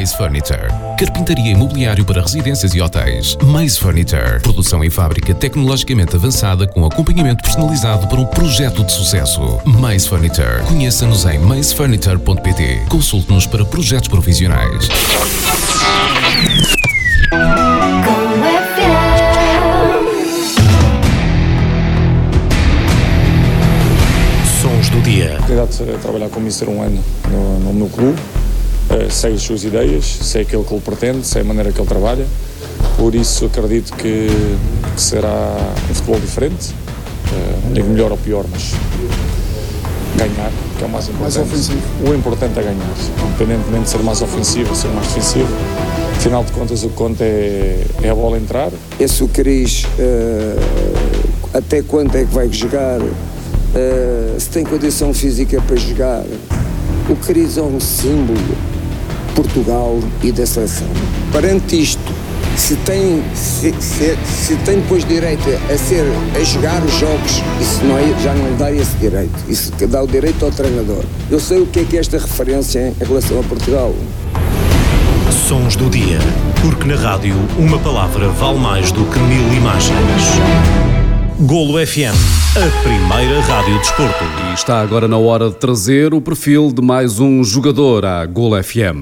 Maze Furniture. Carpintaria e mobiliário para residências e hotéis. Maze Furniture. Produção em fábrica tecnologicamente avançada com acompanhamento personalizado para um projeto de sucesso. Maze Furniture. Conheça-nos em mazefurniture.pt. Consulte-nos para projetos profissionais. Sons do dia. A oportunidade de trabalhar com o Mister um ano no meu clube. Sei as suas ideias, sei aquilo que ele pretende, sei a maneira que ele trabalha. Por isso acredito que será um futebol diferente. Não digo melhor ou pior, mas ganhar, que é o mais importante. Mais ofensivo. O importante é ganhar, independentemente de ser mais ofensivo ou ser mais defensivo. Afinal de contas, o que conta é a bola entrar. Esse o Cris, até quando é que vai jogar? Se tem condição física para jogar. O Cris é um símbolo de Portugal e da seleção. Perante isto, se tem depois direito a jogar os jogos, isso não é, já não lhe dá esse direito. Isso dá o direito ao treinador. Eu sei o que é esta referência em relação a Portugal. Sons do dia. Porque na rádio uma palavra vale mais do que 1000 imagens. Golo FM, a primeira rádio desporto. E está agora na hora de trazer o perfil de mais um jogador à Golo FM.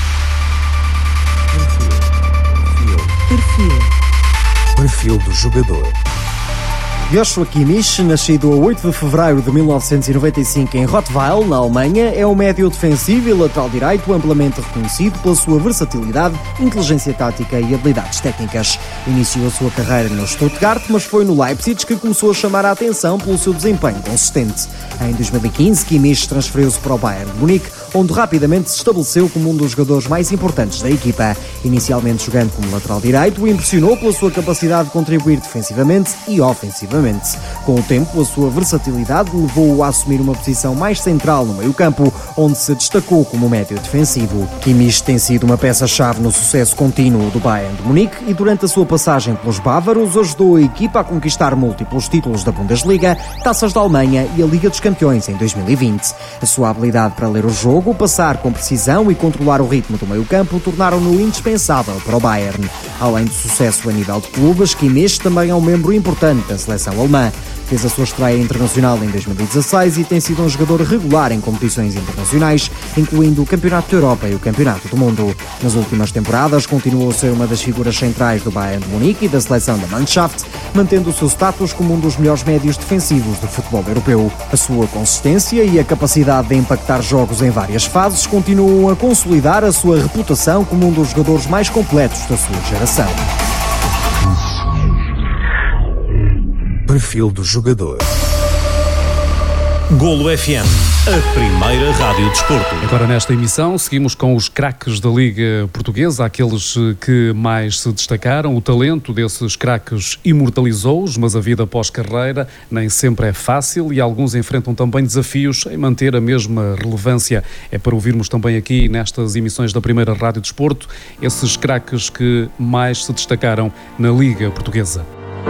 Perfil do jogador. Joshua Kimmich, nascido a 8 de fevereiro de 1995 em Rottweil, na Alemanha, é um médio defensivo e lateral direito amplamente reconhecido pela sua versatilidade, inteligência tática e habilidades técnicas. Iniciou a sua carreira no Stuttgart, mas foi no Leipzig que começou a chamar a atenção pelo seu desempenho consistente. Em 2015, Kimmich transferiu-se para o Bayern de Munique, onde rapidamente se estabeleceu como um dos jogadores mais importantes da equipa. Inicialmente jogando como lateral direito, o impressionou pela sua capacidade de contribuir defensivamente e ofensivamente. Com o tempo, a sua versatilidade levou-o a assumir uma posição mais central no meio-campo, onde se destacou como médio defensivo. Kimmich tem sido uma peça-chave no sucesso contínuo do Bayern de Munique e durante a sua passagem pelos bávaros ajudou a equipa a conquistar múltiplos títulos da Bundesliga, Taças da Alemanha e a Liga dos Campeões em 2020. A sua habilidade para ler o jogo, passar com precisão e controlar o ritmo do meio-campo tornaram-no indispensável para o Bayern. Além do sucesso a nível de clubes, Kimmich também é um membro importante da seleção alemã. Fez a sua estreia internacional em 2016 e tem sido um jogador regular em competições internacionais, incluindo o Campeonato da Europa e o Campeonato do Mundo. Nas últimas temporadas, continuou a ser uma das figuras centrais do Bayern de Munique e da seleção da Mannschaft, mantendo o seu status como um dos melhores médios defensivos do futebol europeu. A sua consistência e a capacidade de impactar jogos em várias fases continuam a consolidar a sua reputação como um dos jogadores mais completos da sua geração. Perfil do jogador. Golo FM, a primeira rádio desporto. Agora nesta emissão seguimos com os craques da Liga Portuguesa, aqueles que mais se destacaram. O talento desses craques imortalizou-os, mas a vida pós-carreira nem sempre é fácil e alguns enfrentam também desafios em manter a mesma relevância. É para ouvirmos também aqui nestas emissões da primeira rádio desporto esses craques que mais se destacaram na Liga Portuguesa.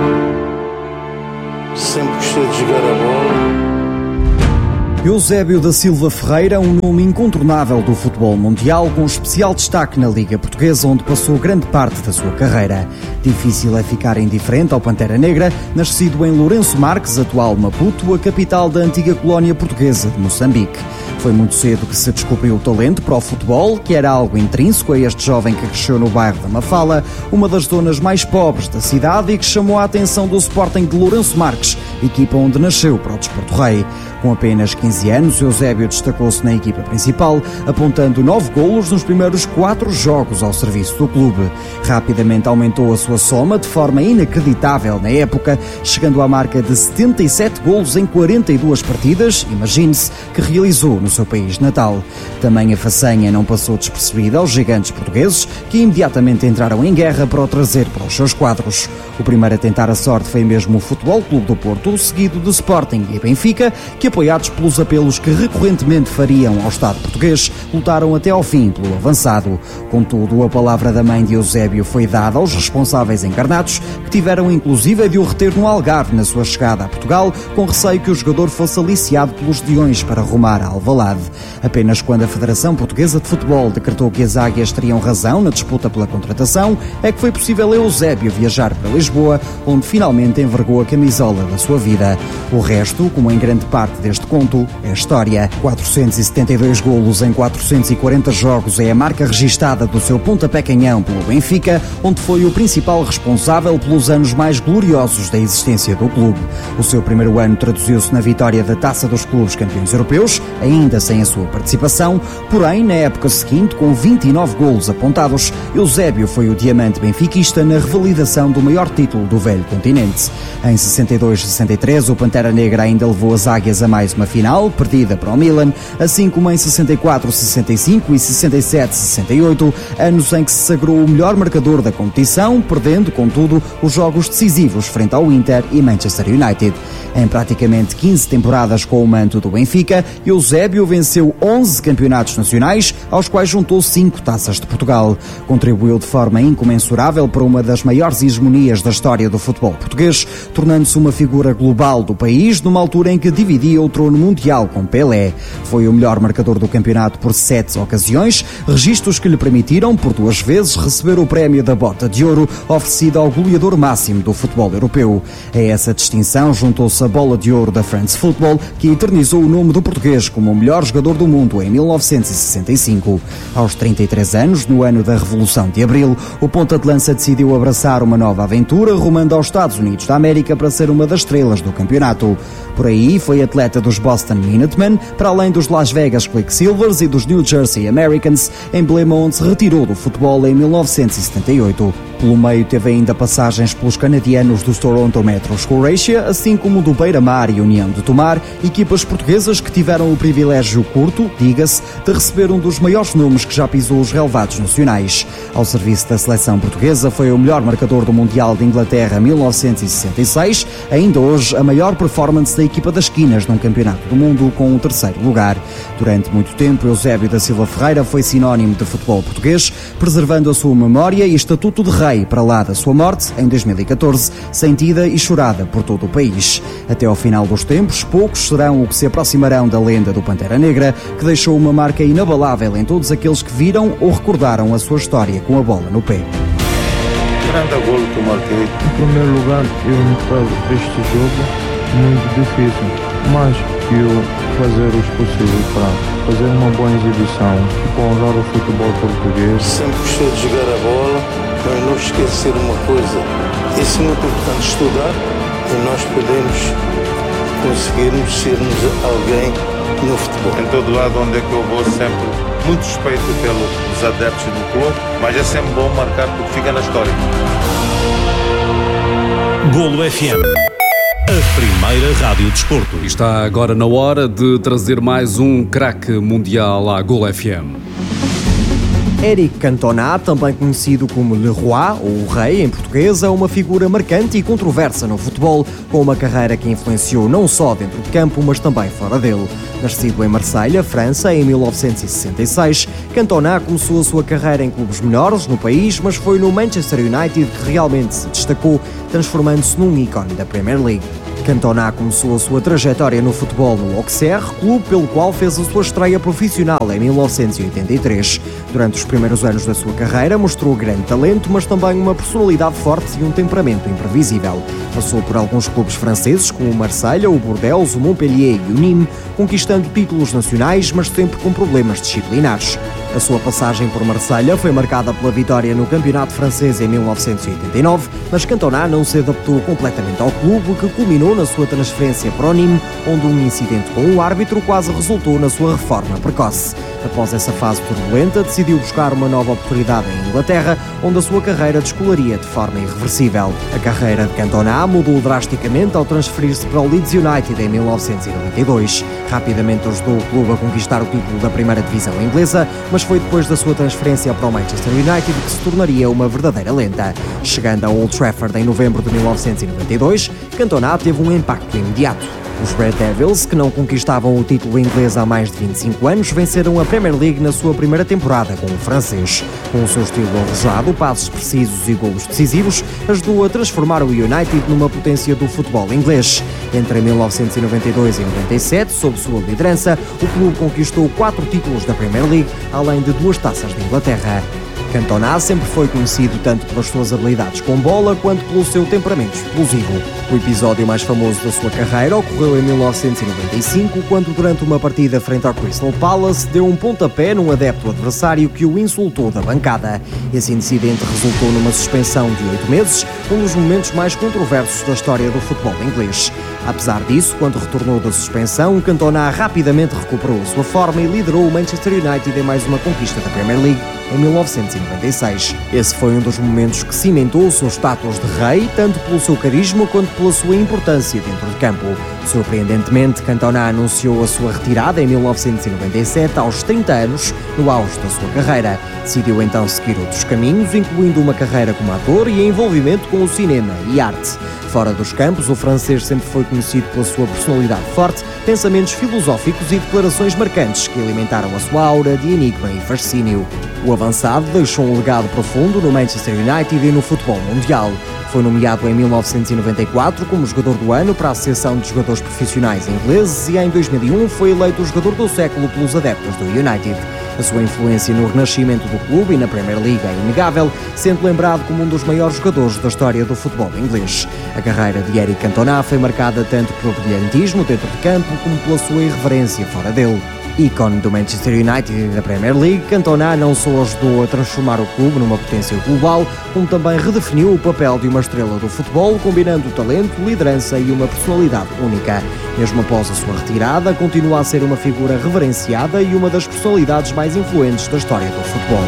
Sempre gostei de jogar a bola. Eusébio da Silva Ferreira, um nome incontornável do futebol mundial, com especial destaque na Liga Portuguesa, onde passou grande parte da sua carreira. Difícil é ficar indiferente ao Pantera Negra, nascido em Lourenço Marques, atual Maputo, a capital da antiga colónia portuguesa de Moçambique. Foi muito cedo que se descobriu o talento para o futebol, que era algo intrínseco a este jovem que cresceu no bairro da Mafala, uma das zonas mais pobres da cidade e que chamou a atenção do Sporting de Lourenço Marques, equipa onde nasceu para o Desporto Rei. Com apenas 15 anos, Eusébio destacou-se na equipa principal, apontando 9 golos nos primeiros 4 jogos ao serviço do clube. Rapidamente aumentou a sua soma de forma inacreditável na época, chegando à marca de 77 golos em 42 partidas, imagine-se, que realizou no seu país natal. Também a façanha não passou despercebida aos gigantes portugueses, que imediatamente entraram em guerra para o trazer para os seus quadros. O primeiro a tentar a sorte foi mesmo o Futebol Clube do Porto, seguido do Sporting e Benfica, que que, apoiados pelos apelos que recorrentemente fariam ao Estado português, lutaram até ao fim pelo avançado. Contudo, a palavra da mãe de Eusébio foi dada aos responsáveis encarnados, que tiveram inclusive de o reter no Algarve na sua chegada a Portugal, com receio que o jogador fosse aliciado pelos leões para rumar a Alvalade. Apenas quando a Federação Portuguesa de Futebol decretou que as águias teriam razão na disputa pela contratação, é que foi possível a Eusébio viajar para Lisboa, onde finalmente envergou a camisola da sua vida. O resto, como em grande parte deste conto, é história. 472 golos em 440 jogos é a marca registada do seu pontapé canhão pelo Benfica, onde foi o principal responsável pelos anos mais gloriosos da existência do clube. O seu primeiro ano traduziu-se na vitória da Taça dos Clubes Campeões Europeus, ainda sem a sua participação, porém, na época seguinte, com 29 golos apontados, Eusébio foi o diamante benfiquista na revalidação do maior título do velho continente. Em 62-63, o Pantera Negra ainda levou as águias a mais uma final, perdida para o Milan, assim como em 64-65 e 67-68, anos em que se sagrou o melhor marcador da competição, perdendo, contudo, os jogos decisivos frente ao Inter e Manchester United. Em praticamente 15 temporadas com o manto do Benfica, Eusébio venceu 11 campeonatos nacionais, aos quais juntou 5 taças de Portugal. Contribuiu de forma incomensurável para uma das maiores hegemonias da história do futebol português, tornando-se uma figura global do país numa altura em que dividia o trono mundial com Pelé. Foi o melhor marcador do campeonato por 7 ocasiões, registros que lhe permitiram, por 2 vezes, receber o prémio da Bota de Ouro, oferecido ao goleador máximo do futebol europeu. A essa distinção juntou-se a Bola de Ouro da France Football, que eternizou o nome do português como o melhor jogador do mundo em 1965. Aos 33 anos, no ano da Revolução de Abril, o ponta de lança decidiu abraçar uma nova aventura, rumando aos Estados Unidos da América para ser uma das estrelas do campeonato. Por aí, foi atleta dos Boston Minutemen, para além dos Las Vegas Quicksilvers e dos New Jersey Americans, emblema onde se retirou do futebol em 1978. Pelo meio, teve ainda passagens pelos canadianos dos Toronto Metros Croatia, assim como do Beira-Mar e União de Tomar, equipas portuguesas que tiveram o privilégio curto, diga-se, de receber um dos maiores nomes que já pisou os relevados nacionais. Ao serviço da seleção portuguesa, foi o melhor marcador do Mundial de Inglaterra 1966, ainda hoje a maior performance da equipa das esquinas num campeonato do mundo, com o 3º lugar. Durante muito tempo, Eusébio da Silva Ferreira foi sinónimo de futebol português, preservando a sua memória e estatuto de rei para lá da sua morte, em 2014, sentida e chorada por todo o país. Até ao final dos tempos, poucos serão o que se aproximarão da lenda do Pantera Negra, que deixou uma marca inabalável em todos aqueles que viram ou recordaram a sua história com a bola no pé. Grande golo que eu marquei. Em primeiro lugar, eu entrava este jogo muito difícil, mas eu fazer os possíveis para fazer uma boa exibição, para honrar o futebol português. Sempre gostei de jogar a bola, mas não esquecer uma coisa: é muito importante estudar e nós podemos conseguirmos sermos alguém no futebol. Em todo lado onde é que eu vou, sempre muito respeito pelos adeptos do clube, mas é sempre bom marcar porque fica na história. Golo FM, a primeira rádio desporto. Está agora na hora de trazer mais um craque mundial à Golo FM. Eric Cantona, também conhecido como Le Roi, ou o Rei em português, é uma figura marcante e controversa no futebol, com uma carreira que influenciou não só dentro de campo, mas também fora dele. Nascido em Marselha, França, em 1966, Cantona começou a sua carreira em clubes menores no país, mas foi no Manchester United que realmente se destacou, transformando-se num ícone da Premier League. Cantona começou a sua trajetória no futebol no Auxerre, clube pelo qual fez a sua estreia profissional em 1983. Durante os primeiros anos da sua carreira mostrou grande talento, mas também uma personalidade forte e um temperamento imprevisível. Passou por alguns clubes franceses, como o Marselha, o Bordeaux, o Montpellier e o Nîmes, conquistando títulos nacionais, mas sempre com problemas disciplinares. A sua passagem por Marselha foi marcada pela vitória no campeonato francês em 1989, mas Cantona não se adaptou completamente ao clube, que culminou na sua transferência para o Nîmes, onde um incidente com o árbitro quase resultou na sua reforma precoce. Após essa fase turbulenta, decidiu buscar uma nova oportunidade em Inglaterra, onde a sua carreira descolaria de forma irreversível. A carreira de Cantona mudou drasticamente ao transferir-se para o Leeds United em 1992. Rapidamente ajudou o clube a conquistar o título da primeira divisão inglesa, mas foi depois da sua transferência para o Manchester United que se tornaria uma verdadeira lenda. Chegando a Old Trafford em novembro de 1992, Cantona teve um impacto imediato. Os Red Devils, que não conquistavam o título inglês há mais de 25 anos, venceram a Premier League na sua primeira temporada com o francês. Com o seu estilo arrojado, passos precisos e golos decisivos, ajudou a transformar o United numa potência do futebol inglês. Entre 1992 e 97, sob sua liderança, o clube conquistou 4 títulos da Premier League, além de 2 taças de Inglaterra. Cantona sempre foi conhecido tanto pelas suas habilidades com bola quanto pelo seu temperamento explosivo. O episódio mais famoso da sua carreira ocorreu em 1995, quando durante uma partida frente ao Crystal Palace deu um pontapé num adepto adversário que o insultou da bancada. Esse incidente resultou numa suspensão de 8 meses, um dos momentos mais controversos da história do futebol inglês. Apesar disso, quando retornou da suspensão, Cantona rapidamente recuperou a sua forma e liderou o Manchester United em mais uma conquista da Premier League em 1996. Esse foi um dos momentos que cimentou o seu status de rei, tanto pelo seu carisma quanto pela sua importância dentro de campo. Surpreendentemente, Cantona anunciou a sua retirada em 1997, aos 30 anos, no auge da sua carreira. Decidiu então seguir outros caminhos, incluindo uma carreira como ator e envolvimento com o cinema e arte. Fora dos campos, o francês sempre foi conhecido pela sua personalidade forte, pensamentos filosóficos e declarações marcantes que alimentaram a sua aura de enigma e fascínio. O avançado deixou um legado profundo no Manchester United e no futebol mundial. Foi nomeado em 1994 como jogador do ano para a Associação de Jogadores Profissionais Ingleses e em 2001 foi eleito o jogador do século pelos adeptos do United. A sua influência no renascimento do clube e na Premier League é inegável, sendo lembrado como um dos maiores jogadores da história do futebol inglês. A carreira de Eric Cantona foi marcada tanto pelo brilhantismo dentro de campo como pela sua irreverência fora dele. Ícone do Manchester United e da Premier League, Cantona não só ajudou a transformar o clube numa potência global, como também redefiniu o papel de uma estrela do futebol, combinando talento, liderança e uma personalidade única. Mesmo após a sua retirada, continua a ser uma figura reverenciada e uma das personalidades mais influentes da história do futebol.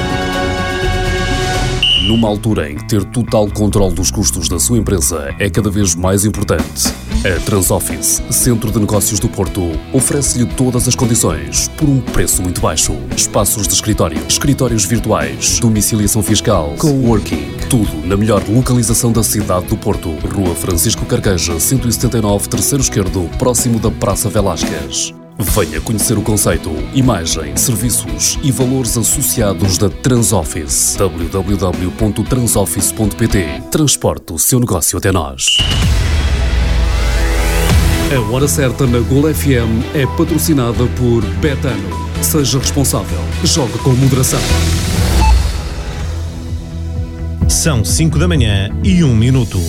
Numa altura em que ter total controle dos custos da sua empresa é cada vez mais importante, a Transoffice, Centro de Negócios do Porto, oferece-lhe todas as condições por um preço muito baixo. Espaços de escritório, escritórios virtuais, domiciliação fiscal, coworking, tudo na melhor localização da cidade do Porto. Rua Francisco Carqueja, 179, terceiro esquerdo, próximo da Praça Velásquez. Venha conhecer o conceito, imagem, serviços e valores associados da Transoffice. www.transoffice.pt. Transporte o seu negócio até nós. A Hora Certa na Gol FM é patrocinada por Betano. Seja responsável. Jogue com moderação. São 5 da manhã e 1 minuto.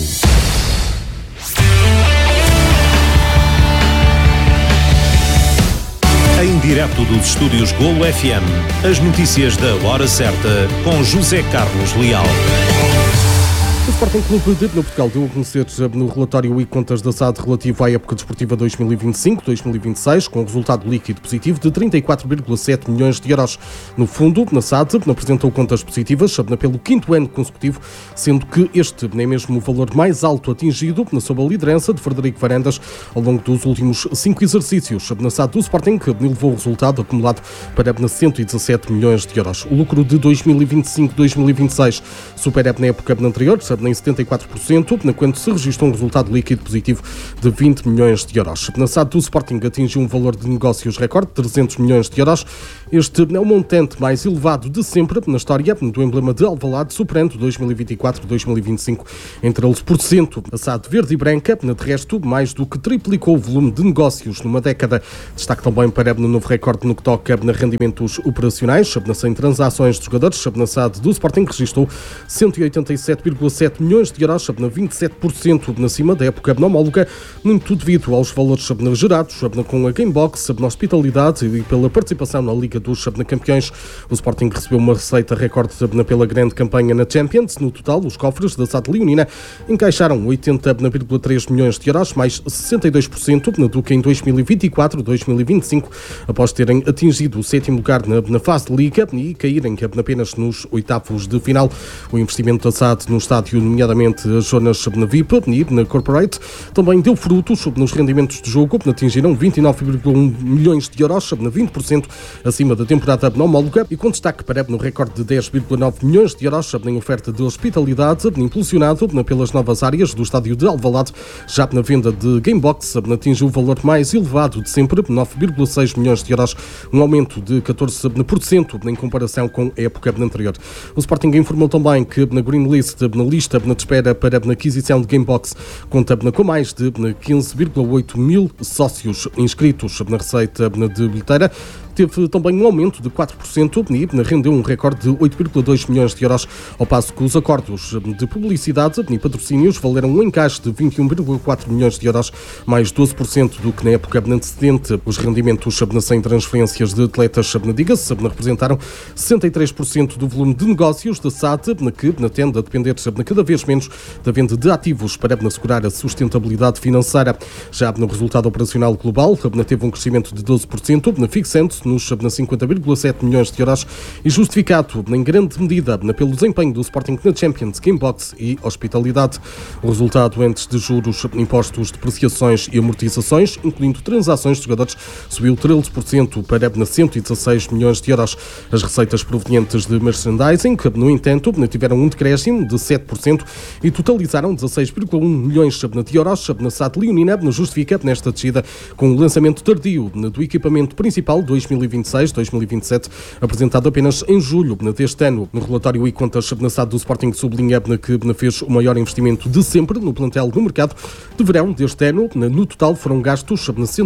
Em direto dos estúdios Golo FM, as notícias da Hora Certa com José Carlos Leal. O Sporting Clube de Portugal deu a conhecer no relatório e contas da SAD relativo à época desportiva 2025-2026, com resultado líquido positivo de 34,7 milhões de euros. No fundo, na SAD apresentou contas positivas pelo 5º ano consecutivo, sendo que este é mesmo o valor mais alto atingido sob a liderança de Frederico Varandas ao longo dos últimos 5 exercícios. Na SAD do Sporting levou o resultado acumulado para 117 milhões de euros. O lucro de 2025-2026 supera na época anterior, em 74%, quando se registrou um resultado líquido positivo de 20 milhões de euros. Na SAD do Sporting atingiu um valor de negócios recorde de 300 milhões de euros. Este é o montante mais elevado de sempre na história do emblema de Alvalade, superando 2024-2025 em 13%. A SAD verde e branca, de resto, mais do que triplicou o volume de negócios numa década. Destaque também para o novo recorde no que toca a rendimentos operacionais, sem transações de jogadores. Na SAD do Sporting registrou 187,7 milhões de euros, 27% acima da época homóloga, muito devido aos valores gerados com a Gamebox, na hospitalidade e pela participação na Liga dos Campeões. O Sporting recebeu uma receita recorde pela grande campanha na Champions. No total, os cofres da SAD leonina encaixaram 80,3 milhões de euros, mais 62% do que em 2024-2025, após terem atingido o 7º lugar na fase de Liga e caírem apenas nos oitavos de final. O investimento da SAD no estádio, nomeadamente as zonas na VIP e na Corporate, também deu frutos nos rendimentos de jogo, atingiram 29,1 milhões de euros, 20% acima acima da temporada homóloga e com destaque para no recorde de 10,9 milhões de euros em oferta de hospitalidade, impulsionado pelas novas áreas do estádio de Alvalade. Já na venda de Gamebox atingiu o valor mais elevado de sempre, 9,6 milhões de euros, um aumento de 14% em comparação com a época anterior. O Sporting informou também que na Green List, na lista de espera para a aquisição de Gamebox, conta com mais de 15,8 mil sócios inscritos na receita de bilheteira. Teve também um aumento de 4% e rendeu um recorde de 8,2 milhões de euros, ao passo que os acordos de publicidade e patrocínios valeram um encaixe de 21,4 milhões de euros, mais 12% do que na época antecedente. Os rendimentos sem transferências de atletas, diga-se, representaram 63% do volume de negócios da SAD, que tende a depender cada vez menos da venda de ativos para assegurar a sustentabilidade financeira. Já no resultado operacional global, teve um crescimento de 12%, fixando-se nos 50,7 milhões de euros e justificado em grande medida pelo desempenho do Sporting na Champions, Gamebox e hospitalidade. O resultado antes de juros, impostos, depreciações e amortizações, incluindo transações de jogadores, subiu 13% para 116 milhões de euros. As receitas provenientes de merchandising, no entanto, tiveram um decréscimo de 7% e totalizaram 16,1 milhões de euros. Na SAD leonina justifica nesta descida com o lançamento tardio do equipamento principal 2026-2027, apresentado apenas em julho deste ano. No relatório e contas na SAD do Sporting sublinha que fez o maior investimento de sempre no plantel no mercado de verão deste ano. No total foram gastos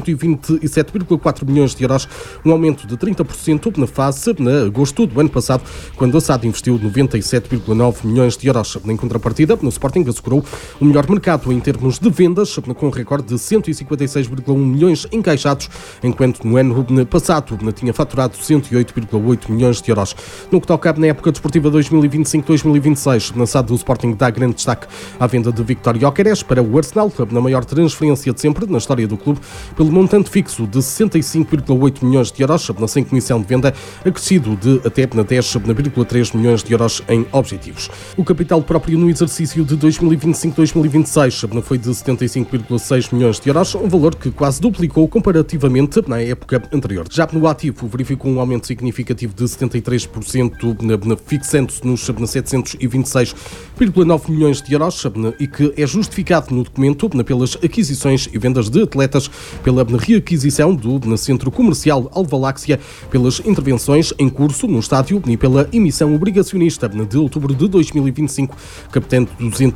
127,4 milhões de euros, um aumento de 30% na face de agosto do ano passado, quando a SAD investiu 97,9 milhões de euros. Em contrapartida, no Sporting assegurou o melhor mercado em termos de vendas, com um recorde de 156,1 milhões encaixados, enquanto no ano passado tinha faturado 108,8 milhões de euros. No que toca na época desportiva 2025-2026, na SAD do Sporting dá grande destaque à venda de Victor Gyökeres para o Arsenal, na maior transferência de sempre na história do clube, pelo montante fixo de 65,8 milhões de euros, sem comissão de venda, acrescido de até 10,3 milhões de euros em objetivos. O capital próprio no exercício de 2025-2026 foi de 75,6 milhões de euros, um valor que quase duplicou comparativamente na época anterior. Já no ativo, verificou um aumento significativo de 73%, fixando-se nos 726,9 milhões de euros e que é justificado no documento pelas aquisições e vendas de atletas, pela reaquisição do centro comercial Alvaláxia, pelas intervenções em curso no estádio e pela emissão obrigacionista de outubro de 2025, captando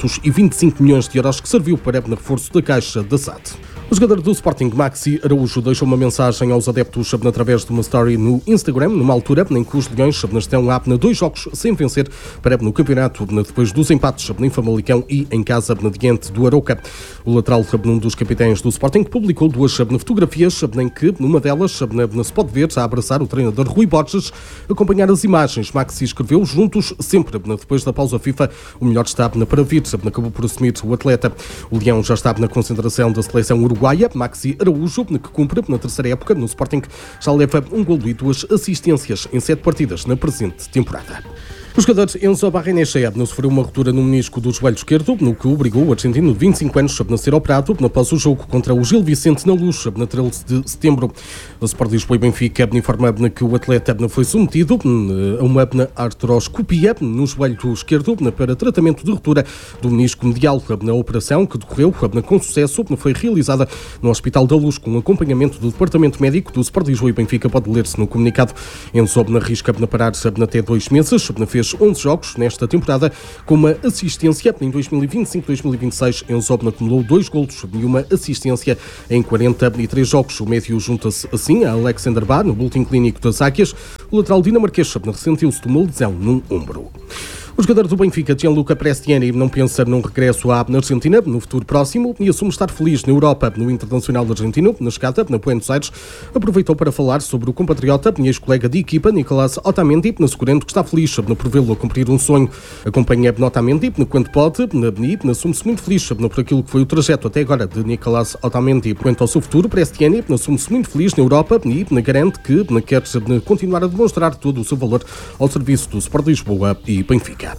225 milhões de euros que serviu para reforço da caixa da SAD. O jogador do Sporting, Maxi Araújo, deixou uma mensagem aos adeptos através de uma story no Instagram, numa altura em que os Leões estão há 2 jogos sem vencer para no campeonato, depois dos empates em Famalicão e em casa diante do Arouca. O lateral, um dos capitães do Sporting, publicou 2 fotografias em que, numa delas, se pode ver a abraçar o treinador Rui Borges. Acompanhar as imagens, Maxi escreveu: juntos, sempre, depois da pausa FIFA, o melhor está para vir, acabou por assumir o atleta. O Leão já está na concentração da seleção uruguaia. Maxi Araújo, que cumpre na terceira época no Sporting, já leva 1 golo e 2 assistências em 7 partidas na presente temporada. O jogador Enzo Barrenechea sofreu uma ruptura no menisco do joelho esquerdo, no que obrigou o argentino de 25 anos a ser operado após o jogo contra o Gil Vicente na Luz, na 13 de setembro. O Sport Lisboa e Benfica informa que o atleta foi submetido a uma artroscopia no joelho esquerdo para tratamento de ruptura do menisco medial. A operação, que decorreu com sucesso, foi realizada no Hospital da Luz com acompanhamento do Departamento Médico do Sport Lisboa e Benfica. Pode ler-se no comunicado. Enzo arrisca parar até 2 meses, fez 11 jogos nesta temporada, com uma assistência. Em 2025-2026, Enzo acumulou 2 golos e uma assistência em 43 jogos. O médio junta-se assim a Alexander Bá, no boletim clínico das Águias. O lateral dinamarquês ressentiu-se de uma lesão no ombro. O jogador do Benfica, Gianluca Prestiani, não pensa num regresso à Argentina no futuro próximo e assume estar feliz na Europa. No Internacional argentino, na chegada na Buenos Aires, aproveitou para falar sobre o compatriota e ex-colega de equipa, Nicolás Otamendi, assegurando que está feliz por vê-lo a cumprir um sonho. Acompanha Otamendi quando pode e assume-se muito feliz por aquilo que foi o trajeto até agora de Nicolás Otamendi. Quanto ao seu futuro, Prestiani assume-se muito feliz na Europa e garante que quer continuar a demonstrar todo o seu valor ao serviço do Sport Lisboa e Benfica.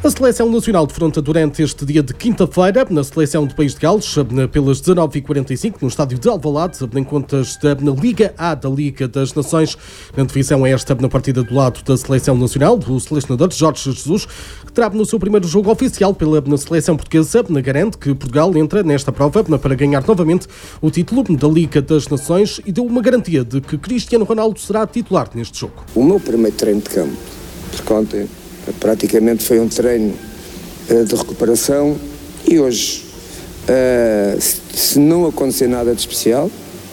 A Seleção Nacional defronta durante este dia de quinta-feira na Seleção de País de Gales, pelas 19h45, no estádio de Alvalade, em contas da Liga A da Liga das Nações. Na divisão é esta, na partida do lado da Seleção Nacional, do selecionador Jorge Jesus, que terá no seu primeiro jogo oficial pela Seleção Portuguesa, garante que Portugal entra nesta prova para ganhar novamente o título da Liga das Nações e deu uma garantia de que Cristiano Ronaldo será titular neste jogo. O meu primeiro treino de campo, porque ontem praticamente foi um treino de recuperação e hoje, se não acontecer nada de especial,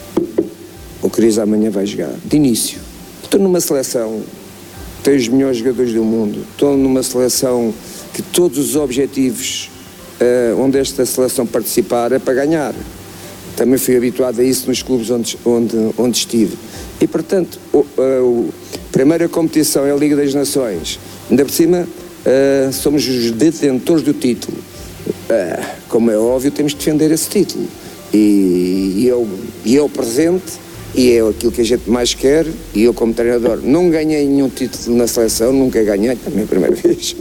o Cris amanhã vai jogar, de início. Estou numa seleção, tenho os melhores jogadores do mundo, estou numa seleção que todos os objetivos onde esta seleção participar é para ganhar. Também fui habituado a isso nos clubes onde estive. E, portanto, a primeira competição é a Liga das Nações. Ainda por cima, somos os detentores do título. Como é óbvio, temos de defender esse título. E é o presente, e é aquilo que a gente mais quer. E eu, como treinador, não ganhei nenhum título na seleção, nunca ganhei, também a primeira vez.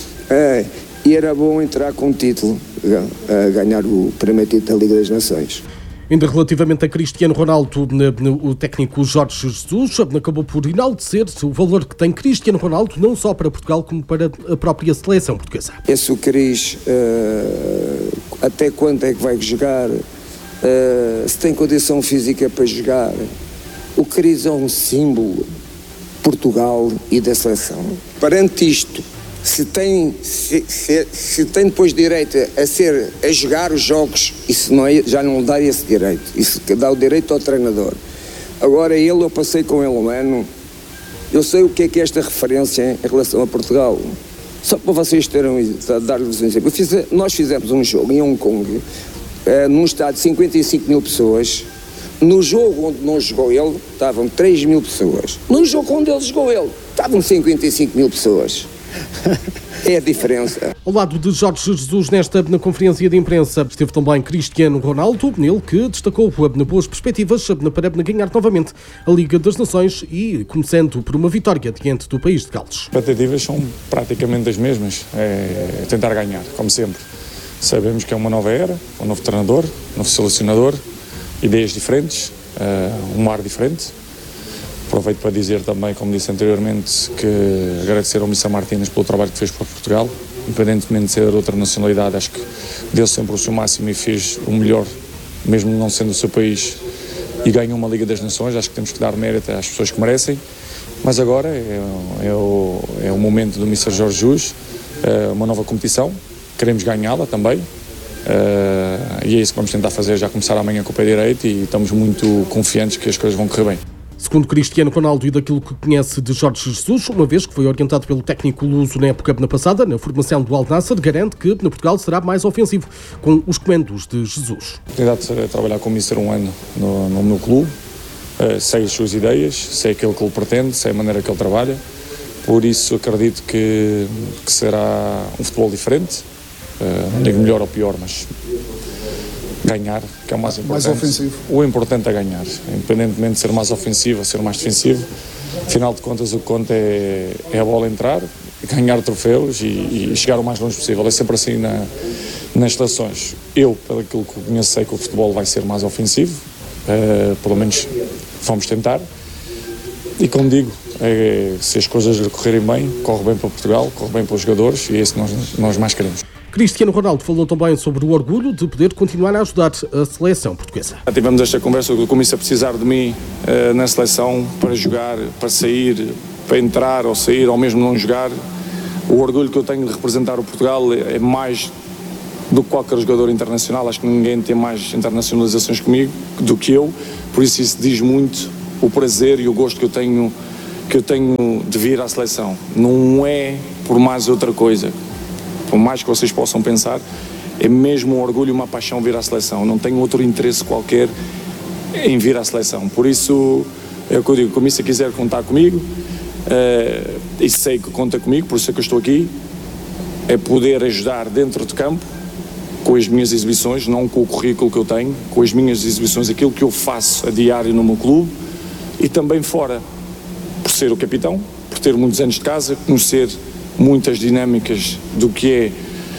E era bom entrar com um título, ganhar o primeiro título da Liga das Nações. Ainda relativamente a Cristiano Ronaldo, o técnico Jorge Jesus acabou por enaltecer o valor que tem Cristiano Ronaldo, não só para Portugal, como para a própria seleção portuguesa. Esse o Cris, até quando é que vai jogar, se tem condição física para jogar. O Cris é um símbolo de Portugal e da seleção. Perante isto, se tem depois direito a jogar os jogos, isso não é, já não lhe dá esse direito, isso dá o direito ao treinador. Agora eu passei com ele um ano, eu sei o que é esta referência em relação a Portugal. Só para vocês dar-lhes um exemplo, nós fizemos um jogo em Hong Kong, num estádio de 55 mil pessoas. No jogo onde não jogou ele, estavam 3 mil pessoas. No jogo onde ele jogou ele, estavam 55 mil pessoas. É a diferença. Ao lado de Jorge Jesus, na conferência de imprensa, esteve também Cristiano Ronaldo, nele que destacou boas perspectivas para ganhar novamente a Liga das Nações e começando por uma vitória diante do País de Gales. As expectativas são praticamente as mesmas, é tentar ganhar, como sempre. Sabemos que é uma nova era, um novo treinador, um novo selecionador, ideias diferentes, um ar diferente. Aproveito para dizer também, como disse anteriormente, que agradecer ao Missa Martínez pelo trabalho que fez para Portugal, independentemente de ser de outra nacionalidade, acho que deu sempre o seu máximo e fez o melhor, mesmo não sendo o seu país, e ganhou uma Liga das Nações. Acho que temos que dar mérito às pessoas que merecem, mas agora é o momento do Missa Jorge Jesus, uma nova competição, queremos ganhá-la também, e é isso que vamos tentar fazer, já começar amanhã com o pé direito, e estamos muito confiantes que as coisas vão correr bem. Segundo Cristiano Ronaldo e daquilo que conhece de Jorge Jesus, uma vez que foi orientado pelo técnico luso na época passada, na formação do Al Nassr, garante que Portugal será mais ofensivo com os comandos de Jesus. A oportunidade de trabalhar com o Mister um ano no meu clube, sei as suas ideias, sei aquilo que ele pretende, sei a maneira que ele trabalha, por isso acredito que será um futebol diferente, não digo melhor ou pior, mas ganhar, que é o mais importante. Mais ofensivo. O importante é ganhar, independentemente de ser mais ofensivo ou ser mais defensivo. Afinal de contas, o que conta é a bola entrar, ganhar troféus e chegar o mais longe possível. É sempre assim nas seleções. Eu, pelo aquilo que conheço, sei que o futebol vai ser mais ofensivo, pelo menos vamos tentar. E como digo, se as coisas correrem bem, corre bem para Portugal, corre bem para os jogadores, e é isso que nós mais queremos. Cristiano Ronaldo falou também sobre o orgulho de poder continuar a ajudar a seleção portuguesa. Tivemos esta conversa com o Comissão a precisar de mim na seleção para jogar, para sair, para entrar ou sair, ou mesmo não jogar. O orgulho que eu tenho de representar o Portugal é mais do que qualquer jogador internacional. Acho que ninguém tem mais internacionalizações comigo do que eu, por isso diz muito o prazer e o gosto que eu tenho de vir à seleção. Não é por mais outra coisa. Por mais que vocês possam pensar, é mesmo um orgulho e uma paixão vir à seleção. Não tenho outro interesse qualquer em vir à seleção. Por isso, é o que eu digo, como se quiser contar comigo, e sei que conta comigo, por isso é que eu estou aqui, é poder ajudar dentro de campo, com as minhas exibições, não com o currículo que eu tenho, com as minhas exibições, aquilo que eu faço a diário no meu clube, e também fora, por ser o capitão, por ter muitos anos de casa, conhecer muitas dinâmicas do que é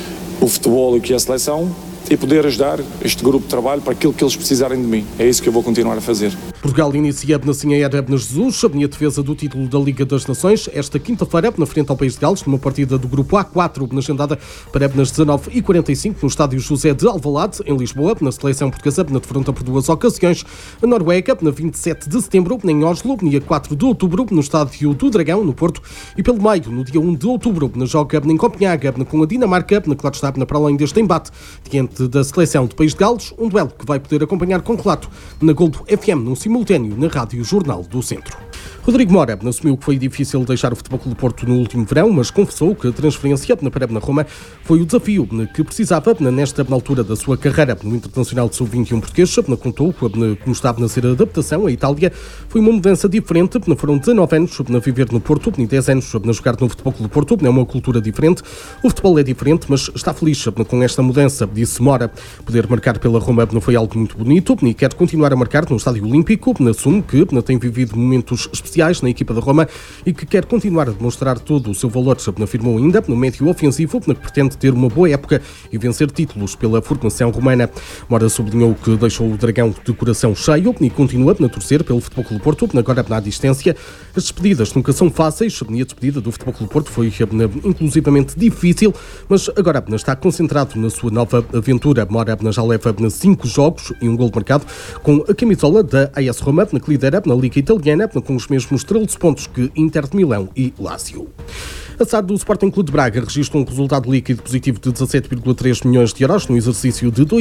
o futebol e o que é a seleção e poder ajudar este grupo de trabalho para aquilo que eles precisarem de mim. É isso que eu vou continuar a fazer. Portugal inicia na Sinhaera Ebna Jesus, a defesa do título da Liga das Nações, esta quinta-feira, na frente ao País de Gales, numa partida do grupo A4, agendada para Ebnas 19h45, no estádio José de Alvalade, em Lisboa, na seleção portuguesa, defronta por 2 ocasiões a Noruega, na 27 de setembro, em Oslo, dia 4 de outubro, no estádio do Dragão, no Porto, e pelo meio, no dia 1 de outubro, na joga em Copenhaga, com a Dinamarca, claro está, para além deste embate, diante da seleção do País de Gales, um duelo que vai poder acompanhar com relato na Globo FM, num simultâneo na Rádio Jornal do Centro. Rodrigo Mora assumiu que foi difícil deixar o Futebol Clube do Porto no último verão, mas confessou que a transferência para Roma foi o desafio que precisava nesta altura da sua carreira no Internacional de Sub-21 português. Contou como estava a ser a adaptação à Itália. Foi uma mudança diferente, foram 19 anos a viver no Porto e 10 anos a jogar no Futebol Clube do Porto. É uma cultura diferente, o futebol é diferente, mas está feliz com esta mudança, disse Mora. Poder marcar pela Roma não foi algo muito bonito e quer continuar a marcar no Estádio Olímpico. Assume que tem vivido momentos especiais na equipa da Roma e que quer continuar a demonstrar todo o seu valor, afirmou ainda, no médio ofensivo, que pretende ter uma boa época e vencer títulos pela formação romana. Mora sublinhou que deixou o Dragão de coração cheio e continua a torcer pelo Futebol Clube do Porto, agora na distância. As despedidas nunca são fáceis, a despedida do Futebol Clube do Porto foi inclusivamente difícil, mas agora está concentrado na sua nova aventura. Mora já leva 5 jogos e um gol marcado com a camisola da AS Roma, que lidera na Liga Italiana, com os mesmos 13 pontos que Inter de Milão e Lazio. A SAD do Sporting Clube de Braga registrou um resultado líquido positivo de 17,3 milhões de euros no exercício de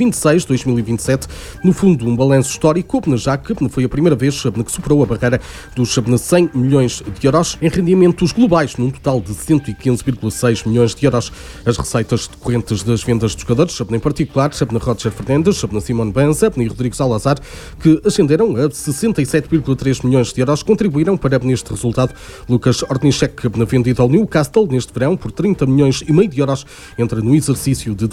2026-2027. No fundo, um balanço histórico, já que foi a primeira vez que superou a barreira dos 100 milhões de euros em rendimentos globais, num total de 115,6 milhões de euros. As receitas decorrentes das vendas de jogadores, em particular na Roger Fernandes, na Simone Banza e Rodrigo Salazar, que ascenderam a 67,3 milhões de euros, contribuíram para este resultado. Lucas Ornichek, vendido ao Newcastle neste verão por 30 milhões e meio de euros, entra no exercício de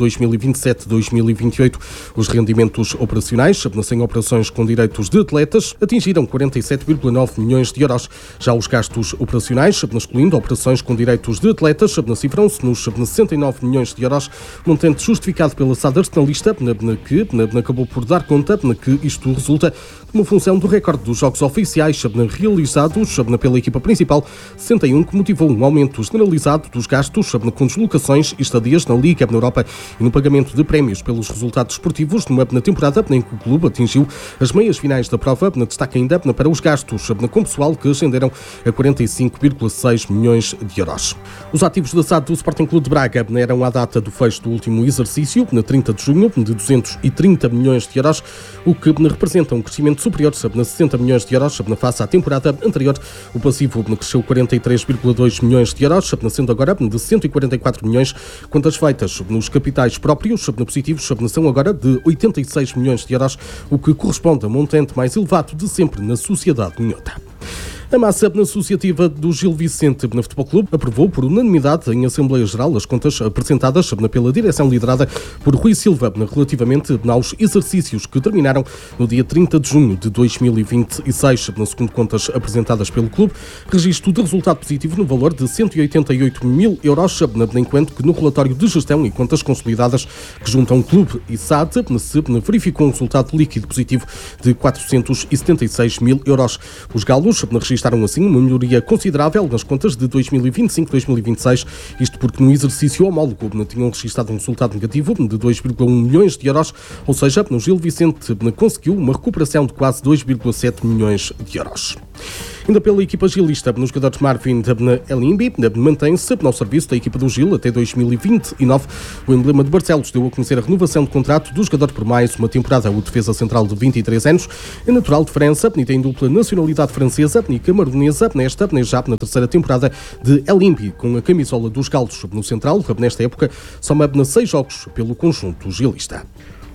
2027-2028. Os rendimentos operacionais, sem operações com direitos de atletas, atingiram 47,9 milhões de euros. Já os gastos operacionais, excluindo operações com direitos de atletas, cifram-se nos 69 milhões de euros, montante justificado pela SAD arsenalista, que acabou por dar conta que isto resulta de uma função do recorde dos jogos oficiais realizados pela equipa principal, 61, que motivou um aumento generalizado dos gastos com deslocações e estadias na Liga, na Europa e no pagamento de prémios pelos resultados esportivos na temporada em que o clube atingiu as meias finais da prova. Destaca ainda para os gastos com pessoal, que ascenderam a 45,6 milhões de euros. Os ativos da SAD do Sporting Clube de Braga eram à data do fecho do último exercício, na 30 de junho, de 230 milhões de euros, o que representa um crescimento superior a 60 milhões de euros face à temporada anterior. O passivo cresceu 43,2 milhões de euros, sendo agora de 144 milhões. Contas feitas nos capitais próprios positivos são agora de 86 milhões de euros, o que corresponde a um montante mais elevado de sempre na sociedade minhota. A massa associativa do Gil Vicente na Futebol Clube aprovou por unanimidade em Assembleia Geral as contas apresentadas pela direção liderada por Rui Silva relativamente aos exercícios que terminaram no dia 30 de junho de 2026. Segundo contas apresentadas pelo clube, registro de resultado positivo no valor de 188 mil euros, enquanto que no relatório de gestão e contas consolidadas que juntam clube e SAD se verificou um resultado líquido positivo de 476 mil euros. Os galos registraram assim uma melhoria considerável nas contas de 2025-2026, isto porque no exercício homólogo tinham registrado um resultado negativo de 2,1 milhões de euros, ou seja, no Gil Vicente conseguiu uma recuperação de quase 2,7 milhões de euros. Ainda pela equipa gilista, nos jogadores Marvin Elimbi mantém-se ao serviço da equipa do Gil até 2029. O emblema de Barcelos deu a conhecer a renovação de contrato do jogador por mais uma temporada. O defesa central de 23 anos é natural de França e tem dupla nacionalidade francesa e camaronesa já na terceira temporada de Elimbi, com a camisola dos galos no central. Nesta época, soma 6 jogos pelo conjunto gilista.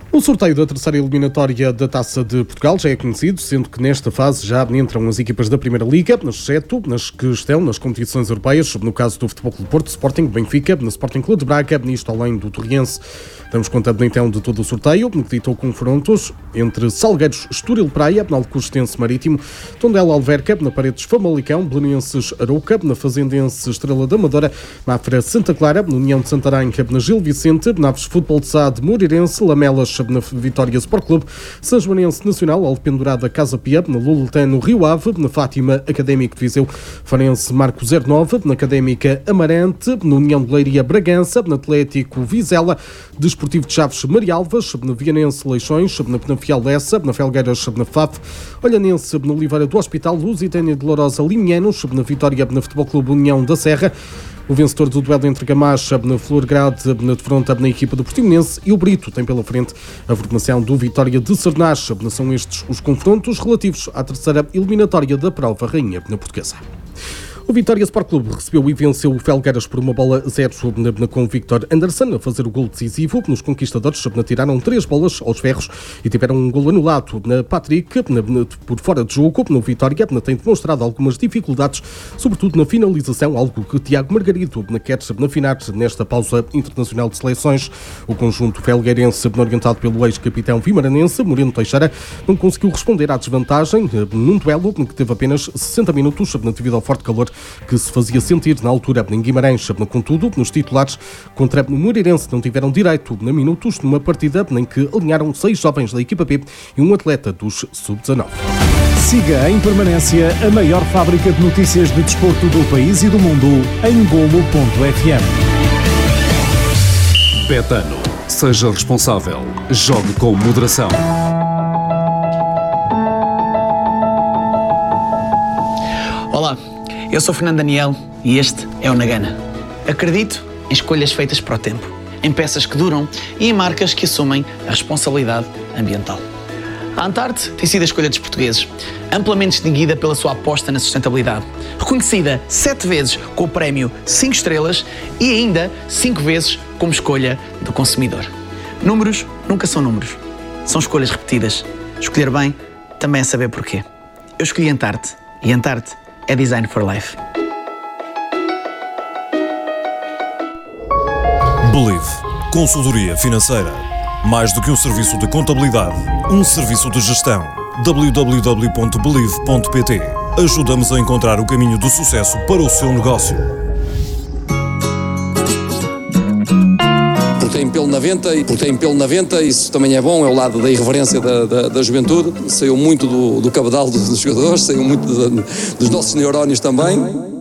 O sorteio da terceira eliminatória da Taça de Portugal já é conhecido, sendo que nesta fase já entram as equipas da Primeira Liga, exceto nas que estão nas competições europeias, no caso do Futebol Clube do Porto, Sporting, Benfica, no Sporting Clube de Braga, nisto além do Torriense. Damos conta então de todo o sorteio, que ditou confrontos entre Salgueiros, Estoril Praia, na Alcostense Marítimo, Tondela Alverca, na Paredes Famalicão, Belenenses Arouca, na Fazendense Estrela da Amadora, Mafra Santa Clara, na União de Santarém, na Gil Vicente, Naves Futebol de Sade, Moreirense, Lamelas, na Vitória Sport Clube, São Joanense Nacional, Alpendurada Casa Pia, na Luletano Rio Ave, na Fátima Académico de Viseu, Farense Marco 09, na Académica Amarante, na União de Leiria Bragança, na Atlético Vizela, Desportivo de Chaves Marialvas, na Vianense Leixões, na Penafiel Lessa, na Felgueiras, na FAF, Olhanense, na Oliveira do Hospital, Lusitânia de Lourosa Limianos, na Vitória, na Futebol Clube União da Serra, o vencedor do duelo entre Gamacha, na Florgrade, na defronta na equipa do Portimonense, e o Brito tem pela frente a formação do Vitória de Cernache. São estes os confrontos relativos à terceira eliminatória da prova Rainha na Portuguesa. O Vitória Sport Clube recebeu e venceu o Felgueiras por 1-0 com o Victor Anderson a fazer o gol decisivo. Nos conquistadores tiraram 3 bolas aos ferros e tiveram um gol anulado na Patrick por fora de jogo. No Vitória tem demonstrado algumas dificuldades, sobretudo na finalização, algo que Tiago Margarido quer afinar nesta pausa internacional de seleções. O conjunto felgueirense, orientado pelo ex-capitão vimaranense Moreno Teixeira, não conseguiu responder à desvantagem num duelo que teve apenas 60 minutos devido ao forte calor que se fazia sentir na altura em Guimarães. Contudo, nos titulares contra o Moreirense não tiveram direito a minutos numa partida em que alinharam 6 jovens da equipa B e um atleta dos sub-19. Siga em permanência a maior fábrica de notícias de desporto do país e do mundo em Golo.fm. Betano. Seja responsável. Jogue com moderação. Olá, eu sou Fernando Daniel e este é o Nagana. Acredito em escolhas feitas para o tempo, em peças que duram e em marcas que assumem a responsabilidade ambiental. A Antarte tem sido a escolha dos portugueses, amplamente distinguida pela sua aposta na sustentabilidade, reconhecida 7 vezes com o prémio 5 estrelas e ainda 5 vezes como escolha do consumidor. Números nunca são números, são escolhas repetidas. Escolher bem também é saber porquê. Eu escolhi Antarte e Antarte é Design for Life. Believe. Consultoria financeira. Mais do que um serviço de contabilidade, um serviço de gestão. www.believe.pt. Ajuda-nos a encontrar o caminho do sucesso para o seu negócio. Porque tem pelo na venta, isso também é bom, é o lado da irreverência da juventude. Saiu muito do cabedal dos jogadores, saiu muito dos nossos neurónios também.